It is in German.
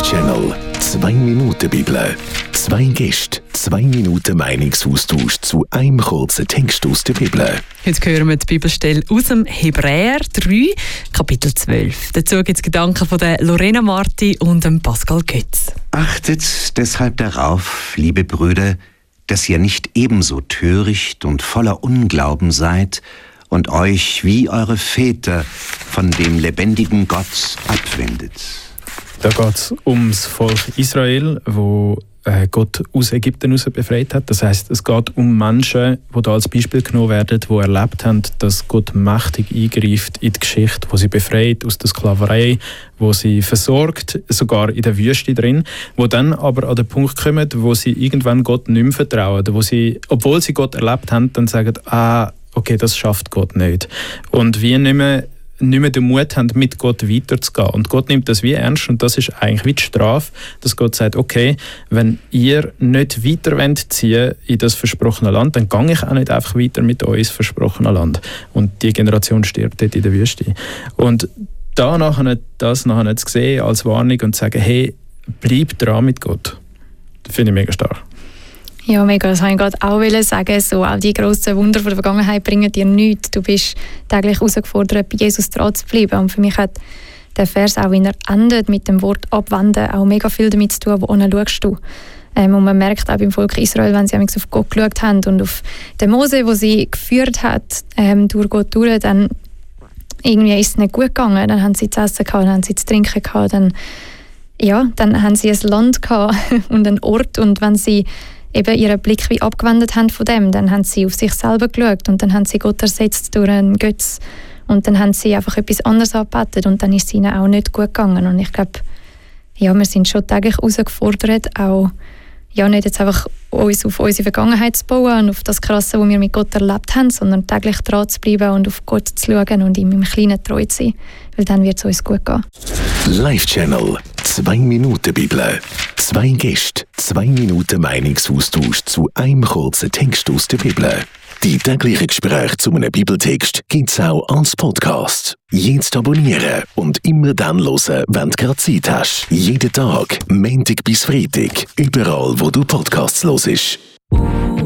Live-Channel 2 Minuten Bibel. 2 Gäste, 2 Minuten Meinungsaustausch zu einem kurzen Text aus der Bibel. Heute hören wir die Bibelstelle aus dem Hebräer 3, Kapitel 12. Dazu gibt es Gedanken von der Lorena Marti und dem Pascal Götz. Achtet deshalb darauf, liebe Brüder, dass ihr nicht ebenso töricht und voller Unglauben seid und euch wie eure Väter von dem lebendigen Gott abwendet. Da geht es ums Volk Israel, wo Gott aus Ägypten heraus befreit hat. Das heisst, es geht um Menschen, die da als Beispiel genommen werden, die erlebt haben, dass Gott mächtig eingreift in die Geschichte, wo sie befreit aus der Sklaverei, wo sie versorgt, sogar in der Wüste drin, wo dann aber an den Punkt kommen, wo sie irgendwann Gott nicht mehr vertrauen, wo sie, obwohl sie Gott erlebt haben, dann sagen, okay, das schafft Gott nicht. Und wie nicht mehr den Mut haben, mit Gott weiterzugehen. Und Gott nimmt das wie ernst und das ist eigentlich wie die Strafe, dass Gott sagt, okay, wenn ihr nicht weiter ziehen in das versprochene Land, dann gehe ich auch nicht einfach weiter mit euch ins versprochene Land. Und die Generation stirbt dort in der Wüste. Und das nachher zu sehen als Warnung und zu sagen, hey, bleib dran mit Gott, das finde ich mega stark. Ja, mega. Das wollte ich gerade auch sagen. So, auch die grossen Wunder von der Vergangenheit bringen dir nichts. Du bist täglich herausgefordert, bei Jesus dran zu bleiben. Und für mich hat der Vers, auch wenn er endet mit dem Wort «abwenden», auch mega viel damit zu tun, wohin schaust du. Und man merkt auch beim Volk Israel, wenn sie auf Gott geschaut haben und auf den Mose, den sie geführt hat, durch Gott durch, dann irgendwie ist es nicht gut gegangen. Dann haben sie zu essen gehabt, dann haben sie zu trinken gehabt, dann haben sie ein Land gehabt und einen Ort. Und wenn sie eben ihren Blick wie abgewendet haben von dem, dann haben sie auf sich selber geschaut und dann haben sie Gott ersetzt durch einen Götz und dann haben sie einfach etwas anderes angebetet und dann ist es ihnen auch nicht gut gegangen. Und ich glaube, wir sind schon täglich herausgefordert, auch nicht jetzt einfach uns auf unsere Vergangenheit zu bauen und auf das Krasse, was wir mit Gott erlebt haben, sondern täglich dran zu bleiben und auf Gott zu schauen und ihm im Kleinen treu zu sein, weil dann wird es uns gut gehen. Live-Channel 2 Minuten Bibel. 2 Gäste, 2 Minuten Meinungsaustausch zu einem kurzen Text aus der Bibel. Die täglichen Gespräche zu einem Bibeltext gibt es auch als Podcast. Jetzt abonnieren und immer dann hören, wenn du gerade Zeit hast. Jeden Tag, Montag bis Freitag, überall wo du Podcasts hörst.